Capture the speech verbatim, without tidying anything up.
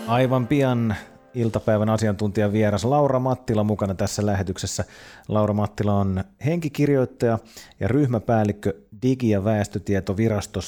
Aivan pian iltapäivän asiantuntijan vieras Laura Mattila mukana tässä lähetyksessä. Laura Mattila on henkikirjoittaja ja ryhmäpäällikkö Digi- ja väestötietovirastossa